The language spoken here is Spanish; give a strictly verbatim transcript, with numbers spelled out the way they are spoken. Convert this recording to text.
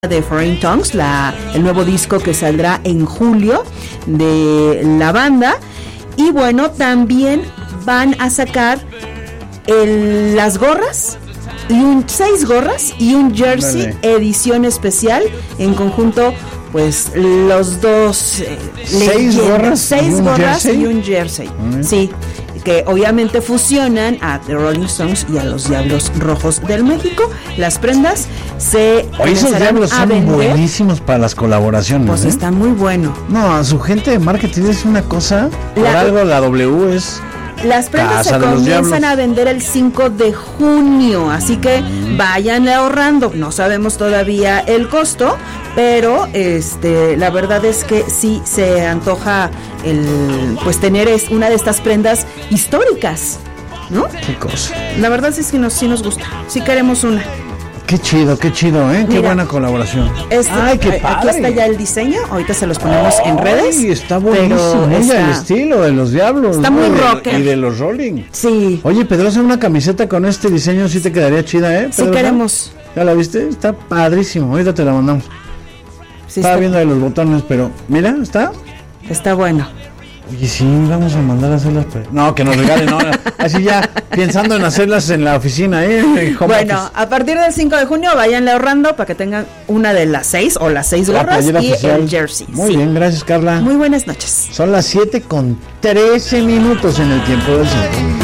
de Foreign Tongues, la, el nuevo disco que saldrá en julio de la banda. Y bueno, también van a sacar el, las gorras, y un, seis gorras y un jersey vale. edición especial, en conjunto, pues los dos eh, seis gorras, seis y gorras jersey? y un jersey, uh-huh. sí, que obviamente fusionan a The Rolling Stones y a los Diablos Rojos del México. Las prendas se Oye, esos Diablos son vender. buenísimos para las colaboraciones. Pues ¿eh? está muy bueno. No, su gente de marketing es una cosa, la, por algo la W es... Las prendas se comienzan a vender el cinco de junio, así que mm. vayan ahorrando. No sabemos todavía el costo, pero este la verdad es que sí se antoja el pues tener es una de estas prendas históricas, ¿no? Qué cosa. La verdad es que nos, sí nos gusta, sí queremos una. Qué chido, qué chido, ¿eh? Mira, qué buena colaboración. Este, Ay, qué padre. Aquí está ya el diseño, ahorita se los ponemos Ay, en redes. Ay, está buenísimo, está, el estilo de los Diablos. Está ¿no? muy rocker. Y de los Rolling. Sí. Oye, Pedrosa, una camiseta con este diseño sí te quedaría chida, ¿eh? Sí queremos. ¿Ya la viste? Está padrísimo, ahorita te la mandamos. Sí, Estaba está... viendo de los botones, pero mira, ¿está? Está bueno. Oye, sí, vamos a mandar a hacerlas. No, que nos regalen, no. Así ya, pensando en hacerlas en la oficina, ¿eh? Bueno, office. A partir del cinco de junio, váyanle ahorrando para que tengan una de las seis o las seis gorras y oficial. El jersey. Muy sí. bien, gracias, Carla. Muy buenas noches. Son las siete con trece minutos en el tiempo del centro.